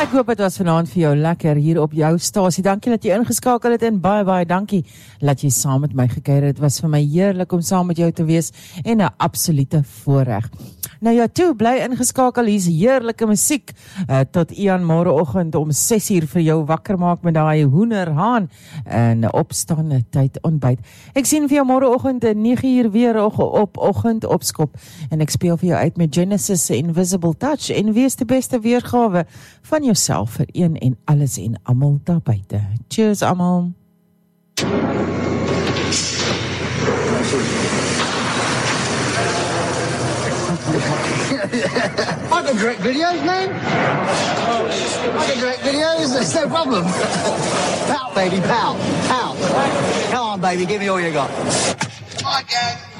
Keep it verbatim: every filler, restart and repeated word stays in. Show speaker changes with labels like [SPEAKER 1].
[SPEAKER 1] Ek hoop het was vanaand vir jou lekker hier op jou stasie. Dankie dat jy ingeskakel het en baie, baie dankie dat jy saam met my gekuier het. Het was vir my heerlik om saam met jou te wees en 'n absolute voorreg. Nou ja, toe, bly ingeskakel, hier's heerlike musiek uh, tot Ian môreoggend om ses uur vir jou wakker maak met daai hoenderhaan en opstaande tyd ontbyt. Ek sien vir jou môreoggend nege uur weer op oggend opskop en ek speel vir jou uit met Genesis Invisible Touch en wees die beste weergawe van jouself vir een en alles en almal daar buite. Cheers almal.
[SPEAKER 2] I can direct videos, man. I can direct videos, there's no problem. Pow, baby, pow, pow. Come on, baby, give me all you got. Come on, gang.